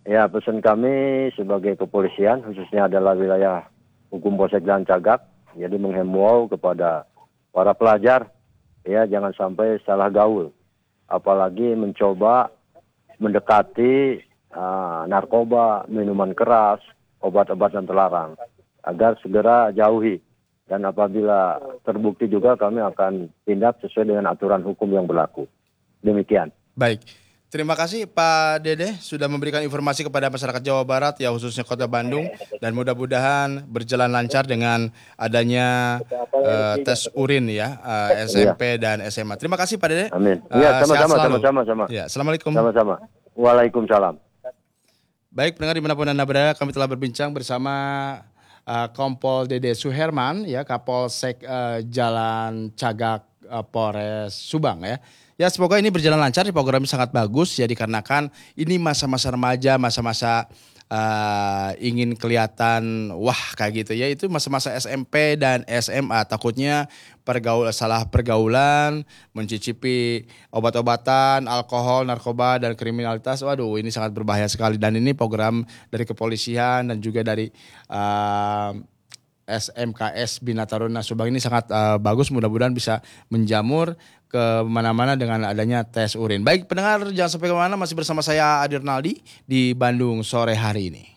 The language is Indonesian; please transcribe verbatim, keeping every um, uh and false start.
Ya, pesan kami sebagai kepolisian, khususnya adalah wilayah hukum Polsek Jalan Cagak, jadi menghimbau kepada para pelajar, ya jangan sampai salah gaul, apalagi mencoba mendekati uh, narkoba, minuman keras, obat-obatan terlarang, agar segera jauhi. Dan apabila terbukti juga kami akan tindak sesuai dengan aturan hukum yang berlaku. Demikian. Baik. Terima kasih Pak Dede sudah memberikan informasi kepada masyarakat Jawa Barat ya khususnya Kota Bandung dan mudah-mudahan berjalan lancar dengan adanya uh, tes urin ya uh, S M P dan S M A. Terima kasih Pak Dede. Amin. Uh, Iya, sehat sama-sama, selalu. sama-sama, sama. Ya, assalamualaikum. Sama-sama. Waalaikumsalam. Baik pendengar dimanapun Anda berada, kami telah berbincang bersama uh, Kompol Dede Suherman ya Kapolsek uh, Jalan Cagak uh, Polres Subang ya. Ya semoga ini berjalan lancar, program ini sangat bagus ya dikarenakan ini masa-masa remaja, masa-masa uh, ingin kelihatan wah kayak gitu ya. Itu masa-masa S M P dan S M A, takutnya pergaul salah pergaulan, mencicipi obat-obatan, alkohol, narkoba dan kriminalitas. Waduh ini sangat berbahaya sekali dan ini program dari kepolisian dan juga dari uh, S M K S Bina Taruna Subang ini sangat uh, bagus, mudah-mudahan bisa menjamur ke mana-mana dengan adanya tes urin. Baik pendengar jangan sampai kemana, masih bersama saya Adir Naldi di Bandung sore hari ini.